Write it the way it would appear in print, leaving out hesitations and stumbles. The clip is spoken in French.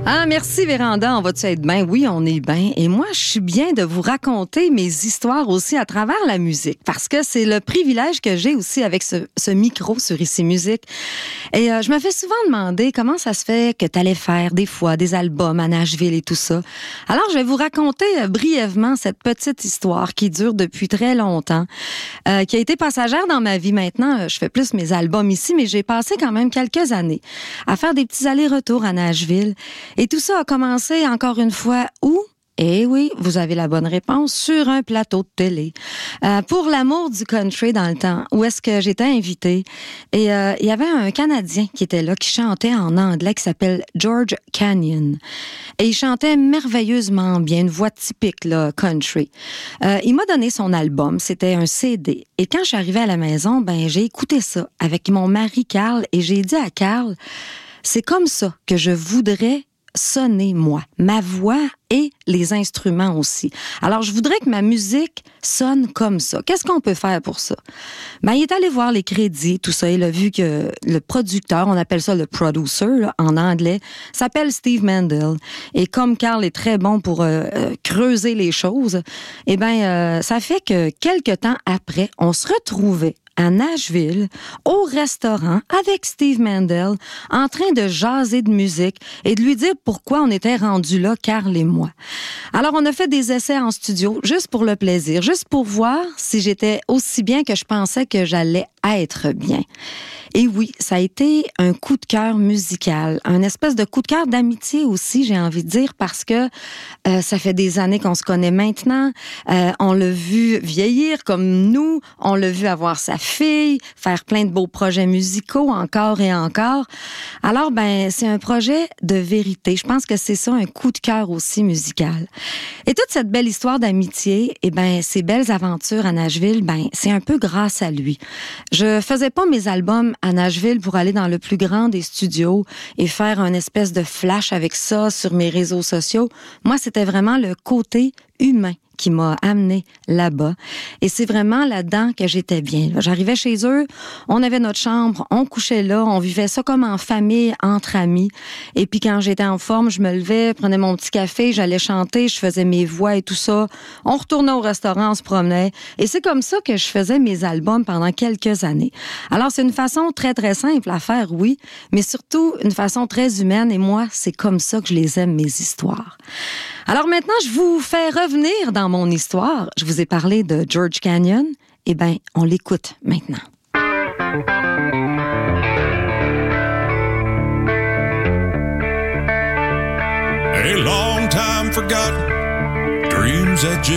Ah, merci Véranda, on va-tu être bien? Oui, on est bien. Et moi, je suis bien de vous raconter mes histoires aussi à travers la musique, parce que c'est le privilège que j'ai aussi avec ce micro sur Ici Musique. Et je me fais souvent demander comment ça se fait que tu allais faire des fois des albums à Nashville et tout ça. Alors, je vais vous raconter brièvement cette petite histoire qui dure depuis très longtemps, qui a été passagère dans ma vie. Maintenant, je fais plus mes albums ici, mais j'ai passé quand même quelques années à faire des petits allers-retours à Nashville. Et tout ça a commencé, encore une fois, où? Eh oui, vous avez la bonne réponse, sur un plateau de télé. Pour l'amour du country dans le temps, où est-ce que j'étais invitée. Et il y avait un Canadien qui était là, qui chantait en anglais, qui s'appelle George Canyon. Et il chantait merveilleusement bien, une voix typique, là, country. Il m'a donné son album, c'était un CD. Et quand je suis arrivée à la maison, j'ai écouté ça avec mon mari Carl, et j'ai dit à Carl, c'est comme ça que je voudrais sonner, moi, ma voix et les instruments aussi. Alors, je voudrais que ma musique sonne comme ça. Qu'est-ce qu'on peut faire pour ça? Il est allé voir les crédits, tout ça. Il a vu que le producteur, on appelle ça le producer, là, en anglais, s'appelle Steve Mandel. Et comme Carl est très bon pour creuser les choses, ça fait que quelques temps après, on se retrouvait à Nashville, au restaurant, avec Steve Mandel, en train de jaser de musique et de lui dire pourquoi on était rendus là, Carl et moi. Alors, on a fait des essais en studio, juste pour le plaisir, juste pour voir si j'étais aussi bien que je pensais que j'allais être bien. Et oui, ça a été un coup de cœur musical, un espèce de coup de cœur d'amitié aussi, j'ai envie de dire, parce que ça fait des années qu'on se connaît maintenant. On l'a vu vieillir comme nous, on l'a vu avoir sa fille, faire plein de beaux projets musicaux encore et encore. Alors, c'est un projet de vérité. Je pense que c'est ça, un coup de cœur aussi musical. Et toute cette belle histoire d'amitié, ces belles aventures à Nashville, c'est un peu grâce à lui. Je faisais pas mes albums à Nashville pour aller dans le plus grand des studios et faire un espèce de flash avec ça sur mes réseaux sociaux. Moi, c'était vraiment le côté humain qui m'a amené là-bas. Et c'est vraiment là-dedans que j'étais bien. J'arrivais chez eux, on avait notre chambre, on couchait là, on vivait ça comme en famille, entre amis. Et puis quand j'étais en forme, je me levais, prenais mon petit café, j'allais chanter, je faisais mes voix et tout ça. On retournait au restaurant, on se promenait. Et c'est comme ça que je faisais mes albums pendant quelques années. Alors c'est une façon très, très simple à faire, oui, mais surtout une façon très humaine. Et moi, c'est comme ça que je les aime, mes histoires. Alors maintenant, je vous fais revenir dans mon histoire. Je vous ai parlé de George Canyon. On l'écoute maintenant. A long time forgotten dreams that you